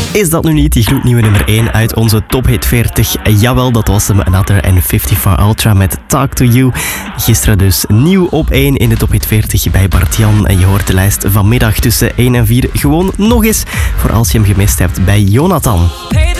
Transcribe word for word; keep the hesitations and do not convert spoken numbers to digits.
Is dat nu niet die gloednieuwe nummer één uit onze Top Hit veertig? Jawel, dat was hem. Another en vijfenvijftig Ultra met Talk to You. Gisteren dus nieuw op één in de Top Hit veertig bij Bart-Jan. En je hoort de lijst vanmiddag tussen één en vier gewoon nog eens, voor als je hem gemist hebt, bij Jonathan.